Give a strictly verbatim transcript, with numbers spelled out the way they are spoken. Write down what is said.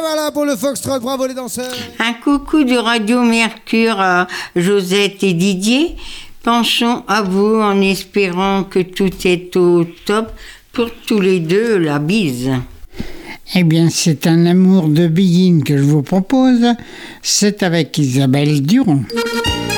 voilà pour le Foxtrot, bravo les danseurs. Un coucou de Radio Mercure à Josette et Didier. Pensons à vous en espérant que tout est au top. Pour tous les deux, la bise. Eh bien, c'est un amour de Begin que je vous propose. C'est avec Isabelle Durand.